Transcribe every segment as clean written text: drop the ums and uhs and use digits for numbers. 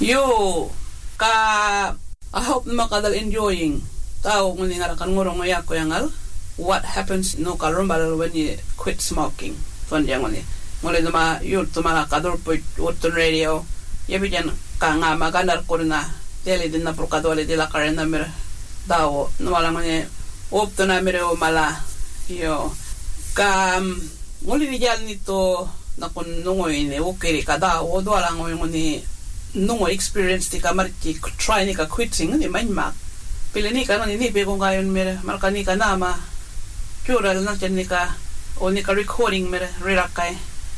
Yo ka I hope makadal enjoying tao nguni ngarakan ngorong yako yangal what happens no karumbal when you quit smoking fondiang ngole nama yul tumala kador po utun radio yabijan ka nga magandar korna deli din na prokadole de la karena mer tao nawala ngone opto na mere o mala yo ka ngoli dijal nito nakon nungoy ne okeri kada o do ala ngoni nungo experience ti kamarki try ni ka quitting ni manmak pileni ka ni be ko ngayon mere markani ka nama cural na ni ka o ni ka recording mere rirakay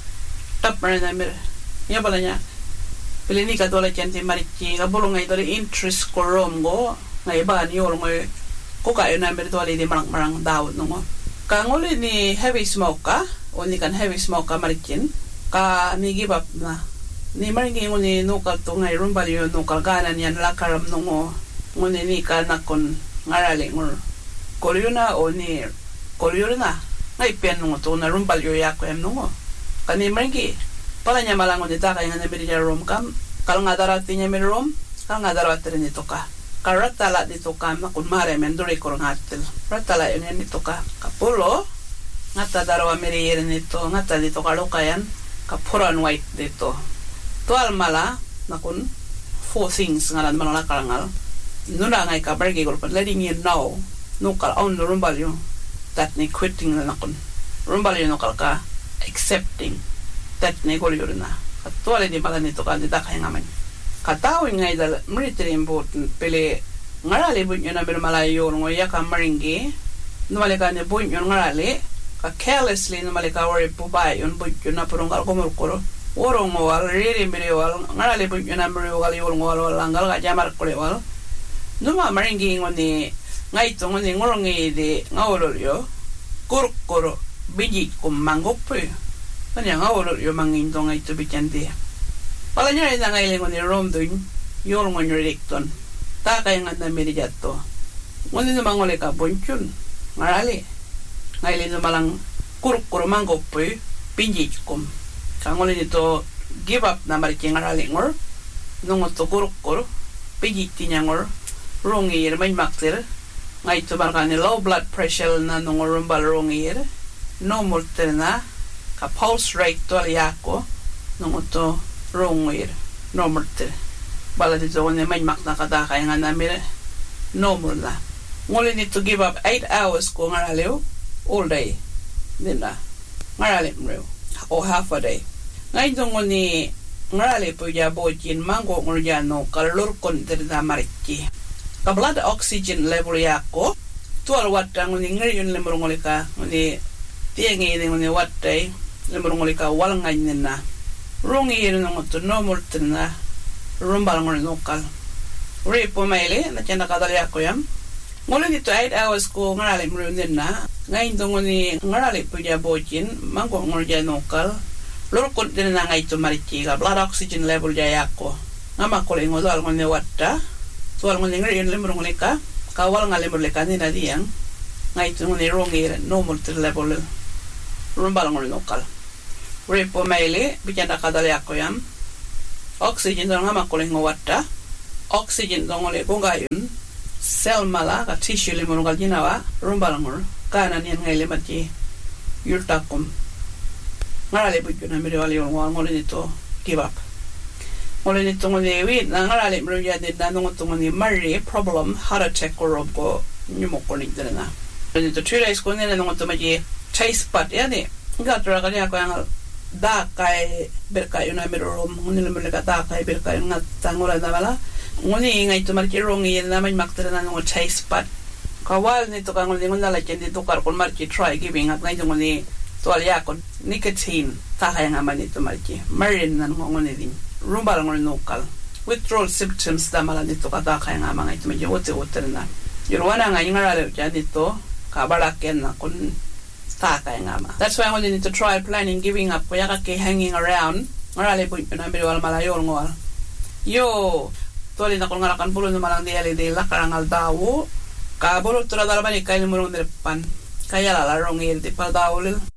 tap mere na mere ya balanya pileni ka dola chenti marki ka bolong ay dori interest ko romgo ngai ba ni ol ngoy ko kayo na mere dola di marang daw nungo ka ngoli ni heavy smoke ka o ni kan heavy smoke ka marikin ka ni give up na ni maringi ngoni nukal to ngai rumbali yo nukal ganan yan lakaram nungo ngoni ni ka nakon ngarali ngur koryuna o ni koryuna ngai pen nungo to na rumbali yo yako em nungo ka ni maringi pala nya malango ni taka yang nabiri ja rom kam kal ngadarati nya mir rom kal ngadarati ni to ka karatala di to ka nakon mare menduri kor ngatil ratala yon ni to ka kapolo ngata darwa miri yer ni to ngata di to ka lokayan kapuran white dito tual mala nakun four things ngalan manala karangal nuna ngai ka barge gol letting you know nukal on the rumbalyo that ni quitting na nakun rumbalyo nukal ka accepting that ni gol yorna tual di mala nito ka dita kay ngaman kataw ngai dal military important pele ngarale bunyo na bir malayo ngoya ka maringi numale ka ne bunyo ngarale ka carelessly numale ka worry pubay yon bunyo na purungal komurkoro worong wal riri mirewal ngarale bunyo na mirewal yorong wal langal ga jamar kolewal numa maringi ngoni ngai to ngoni ngorongi de ngawolol yo kurkoro biji kum mangope kanya ngawolol yo mangin to ngai to bicante palanya ina ngai ngoni rom doin yorong ngoni rekton ta kay nganda merijato ngoni mangole ka bonchun ngarale ngai le malang kurkoro mangope biji kum kangole nito give up na mariki ngarali ngor nungo to kurukor pigiti nyangor rongir may makter ngai to markani low blood pressure na nungo rumbal rongir no multer na ka pulse rate to yako nungo to rongir no multer bala dito ne may mak na kada kay nga namire no mulna ngole nito give up 8 hours ko ngarali all day nila ngarali mrew o half a day ngai dongo ni ngarale po ya bojin mango ngurjano kalor konter na mariki ka blood oxygen level yako tual watang ni ngriyon lemrongolika ni tiengi ni watai lemrongolika walngan na rongi no to normal tena rumbal ngol nokal repo maile na chanda kadal yako yam ngole ni to 8 hours ko ngarale mrunden na ngai dongo ni ngarale po ya bojin mango ngurjano kal lor kon din na ngai to mariki ga blood oxygen level jayako ngama ko lengo dal ngone watta tual ngone ngri lemro ngoleka kawal ngalemro leka ni na diang ngai to ngone rongi normal level rumbal ngol nokal repo maile bijanda kadal yako yam oxygen do ngama ko lengo watta oxygen do ngole ko ngayun cell mala ka tissue lemro ngal jinawa rumbal ngol kana ni ngai le mati yultakum ngarale bunyo na mirewali yung ngole nito give up ngole nito ngone wi na ngarale mirewali na nungo to ngone mari problem heart attack or robo nyumoko ni dena nito 2 days ko nene nungo to maji taste bud yani ngatra ka niya ko yang da kai berkay na mirom ngone le ka da kai berkay nga tangola na bala ngone ngai to marki rongi na man maktra na nungo taste bud kawal nito ka ngone ngona la kendi to kar kon marki try giving at ngai ngone tual yakon nicotine takay nga manito mariki marin na ngone din rumbal ngol nokal withdrawal symptoms da mala dito katakay nga mga ito medyo wote na yurwana nga ngarale ja dito kabalaken na kun takay nga ma that's why I need to try planning giving up kaya ka hanging around ngarale po na wal malayo ngol yo toli na kun ngarakan pulo na malang diali de la karangal dawo kabolo tura dalabani kay mo depan kaya la larong il di pa dawo